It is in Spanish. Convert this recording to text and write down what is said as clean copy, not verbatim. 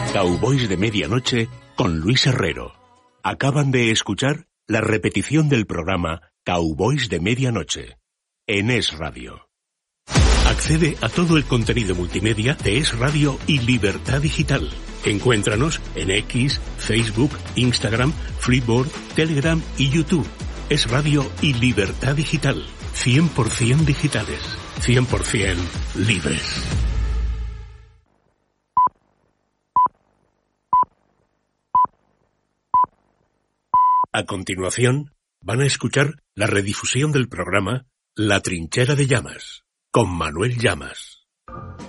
Cowboys de Medianoche con Luis Herrero. Acaban de escuchar la repetición del programa Cowboys de Medianoche en Es Radio. Accede a todo el contenido multimedia de Es Radio y Libertad Digital. Encuéntranos en X, Facebook, Instagram, Flipboard, Telegram y YouTube. Es Radio y Libertad Digital. 100% digitales. 100% libres. A continuación, van a escuchar la redifusión del programa La Trinchera de Llamas, con Manuel Llamas.